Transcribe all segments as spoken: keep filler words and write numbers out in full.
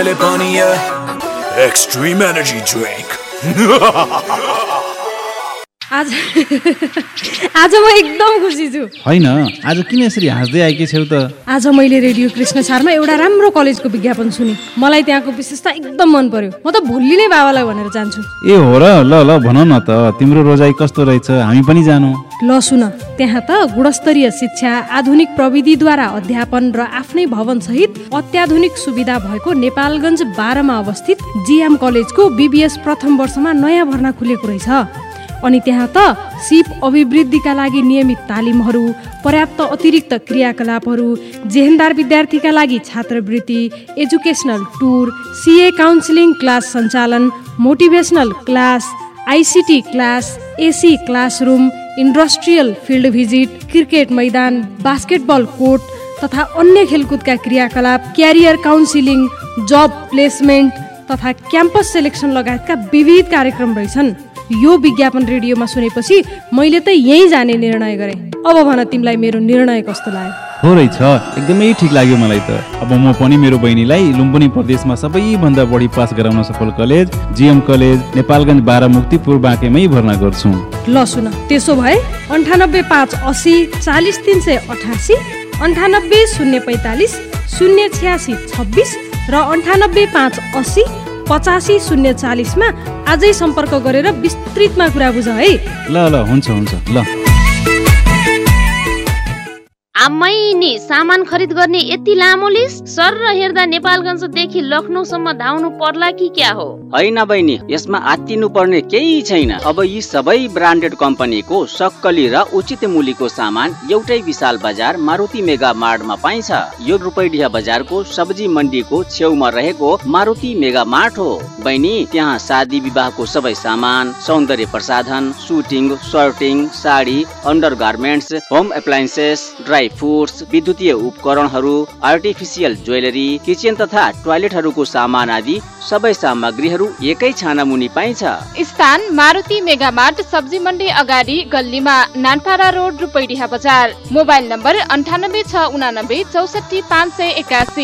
Extreme energy drink. आज आज म एकदम खुसी छु। हैन, आज किन यसरी हाँस्दै आएकी छौ त? आज मैले रेडियो कृष्ण चारमा एउटा राम्रो कलेजको विज्ञापन सुने। मलाई त्यहाँको विशेषता एकदम मन पर्यो। म त भोलि नै बाबालाई भनेर जान्छु। ए हो र? ल ल भन न त, तिम्रो रोजाइ कस्तो रहेछ? हामी पनि जानु। ल सुन, त्यहाँ त गुणस्तरीय शिक्षा, आधुनिक प्रविधिद्वारा अध्यापन र आफ्नै भवन सहित अत्याधुनिक सुविधा भएको नेपालगञ्ज बाह्रमा अवस्थित जिएम कलेजको बीबीएस प्रथम वर्षमा नयाँ भर्ना खुलेको रहेछ। अनि त्यहाँ त सिप अभिवृद्धिका लागि नियमित तालिमहरू, पर्याप्त अतिरिक्त क्रियाकलापहरू, जेहेन्दार विद्यार्थीका लागि छात्रवृत्ति, एजुकेसनल टुर, सिए काउन्सिलिङ क्लास सञ्चालन, motivational class, ICT class, AC classroom, industrial field visit, cricket मैदान, बास्केटबल कोर्ट तथा अन्य खेलकुदका क्रियाकलाप, क्यारियर काउन्सिलिङ, जब प्लेसमेन्ट तथा क्याम्पस सेलेक्सन लगायतका विविध कार्यक्रम रहेछन्। यो विज्ञापन रेडियोमा सुनेपछि मैले त यहीँ जाने निर्णय गरेँ। अब भन तिमीलाई मेरो निर्णय कस्तो लाग्यो? हो रहेछ, एकदमै ठिक लाग्यो मलाई त। अब म पनि मेरो बहिनीलाई लुम्बिनी प्रदेशमा सबैभन्दा बढी पास गराउन सफल कलेज जिएम कलेज नेपालगञ्ज बाह्र मुक्तिपुर बाँकेमै भर्ना गर्छु। ल सुन, त्यसो भए अन्ठानब्बे पाँच असी चालिस तिन सय अठासी, अन्ठानब्बे शून्य पैँतालिस शून्य छ्यासी छब्बिस र अन्ठानब्बे पाँच असी पचासी शून्य चालिसमा आजै सम्पर्क गरेर विस्तृतमा कुरा बुझ है। ल ल हुन्छ हुन्छ ल। आम्मै नि सामान खरिद गर्ने यति लामो लिस्ट? सर र हेर्दा नेपालगञ्जदेखि लखनऊसम्म धाउनु पर्ला कि क्या हो? हैन बहिनी, यसमा आत्तिनु पर्ने केही छैन। अब यी सबै ब्रान्डेड कम्पनीको सक्कली र उचित मूल्यको सामान एउटै विशाल बजार मारुति मेगा मार्टमा पाइन्छ। यो रूपैडिया बजारको सब्जी मण्डीको छेउमा रहेको मारुति मेगा मार्ट हो। बहिनी, त्यहाँ शादी विवाहको सबै सामान, सौन्दर्य प्रसाधन, shooting, shirting, sari, under garments, home appliances, dry foods, विद्युतीय उपकरणहरू, आर्टिफिसियल ज्वेलरी, किचन तथा टोयलेटहरूको सामान आदि सबै सामग्रीहरू एकै छाना मुनि पाइन्छ। स्थान मारुति मेगा मार्ट, सब्जी मण्डी अगाडि गल्लीमा, नानपाडा रोड, रूपैडिया बजार। मोबाइल नम्बर अन्ठानब्बे छ उनानब्बे चौसठी पाँच सय एकासी।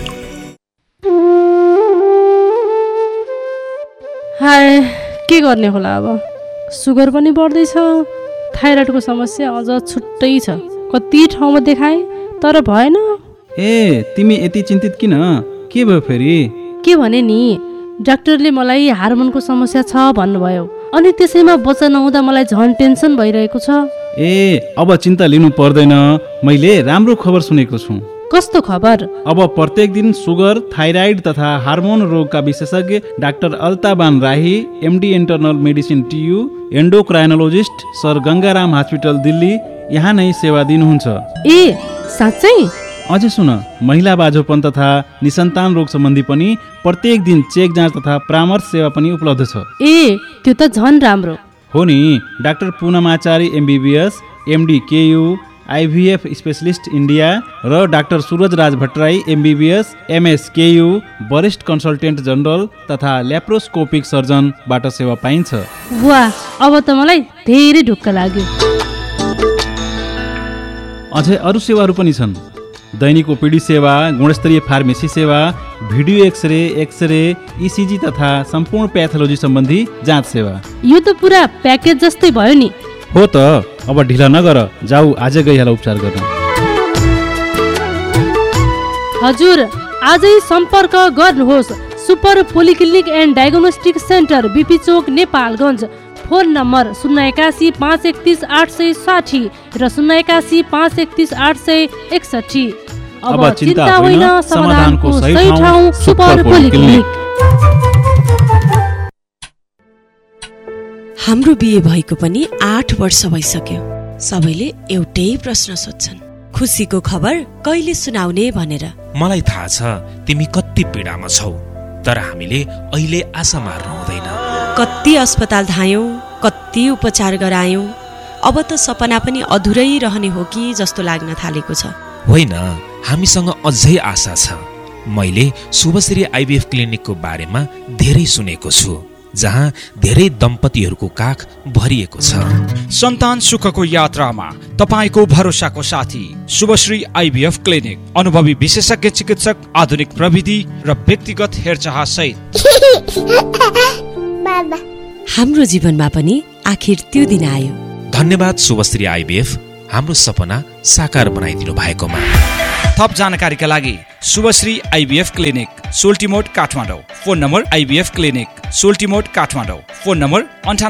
हाय, के गर्ने होला अब? सुगर पनि बढ्दैछ, थाइरोइडको समस्या अझ छुट्टै छ। कति ठाउँमा देखाए तर भएन। ए, तिमी यति चिन्तित किन? के भयो फेरि? के भने नि, डाक्टरले मलाई हार्मोनको समस्या छ भन्नुभयो। अनि त्यसैमा बच्चा नहुँदा मलाई झन् टेन्सन भइरहेको छ। ए, अब चिन्ता लिनु पर्दैन, मैले राम्रो खबर सुनेको छु। कस्तो खबर? अब प्रत्येक दिन सुगर, थाइराइड तथा हार्मोन रोगका विशेषज्ञ डाक्टर अल्ताबान राही, MD internal medicine TU, एन्डोक्राइनोलोजिस्ट sir Gangaram hospital Delhi यहाँ नै सेवा दिनुहुन्छ। ए, साँच्चै? अझै सुन, महिला बाझोपन तथा निसन्तान रोग सम्बन्धी पनि प्रत्येक दिन चेक जाँच तथा परामर्श सेवा पनि उपलब्ध छ। ए, त्यो त झन् राम्रो हो नि। Doctor पूनमाचारी MBBS, MD KU, IVF specialist India र डाक्टर सूरज राज भट्टराई एमबीबीएस, एमएस केयु, वरिष्ठ कन्सल्टेन्ट जनरल तथा ल्याप्रोस्कोपिक सर्जनबाट सेवा पाइन्छ। वाह, अब त मलाई धेरै ढुक्क लाग्यो। अझै अरू सेवाहरू पनि छन्। दैनिक ओपीडी सेवा, गुणस्तरीय फार्मेसी सेवा, भिडियो एक्सरे, एक्सरे, इसिजी तथा सम्पूर्ण प्याथोलोजी सम्बन्धी जाँच सेवा। यो त पुरा प्याकेज जस्तै भयो नि। हो त, अब ढिला नगर, जाऊ आजै गइहाल उपचार गर्न। हजुर, आजै सम्पर्क गर्नुहोस् super polyclinic and diagnostic centre, BP Chowk, Nepalgunj. Phone number शून्य एकासी पाँच एकतिस आठ सय साठी र शून्य एकासी पाँच एकतिस आठ सय एकसठी। अब चिन्ता होइन, समाधानको सही ठाउँ सुपर पोलिक्लिनिक। हाम्रो बिहे भएको पनि आठ वर्ष भइसक्यो। सबैले एउटै प्रश्न सोध्छन्, खुसीको खबर कहिले सुनाउने भनेर। मलाई थाहा छ तिमी कति पीडामा छौ, तर हामीले अहिले आशा मार्नु हुँदैन। कति अस्पताल धायौं, कति उपचार गरायौं, अब त सपना पनि अधुरै रहने हो कि जस्तो लाग्न थालेको छ। होइन, हामीसँग अझै आशा छ। मैले शुभश्री आइभीएफ क्लिनिकको बारेमा धेरै सुनेको छु। जहाँ धेरै दम्पतिहरूको काख भरिएको छ। सन्तान सुखको यात्रामा तपाईको भरोसाको साथी शुभश्री आइभीएफ क्लिनिक, अनुभवी विशेषज्ञ चिकित्सक, आधुनिक प्रविधि र व्यक्तिगत हेरचाह सहित। हाम्रो जीवनमा पनि आखिर त्यो दिन आयो। धन्यवाद शुभश्री आइभीएफ, हाम्रो सपना साकार बनाइदिनु भएकोमा। थप जानकारीका लागि Shubhashree IVF clinic, सोल्टिमोड, Kathmandu. Phone number IVF clinic, सोल्टिमोड, Kathmandu. Phone number अन्ठानब्बे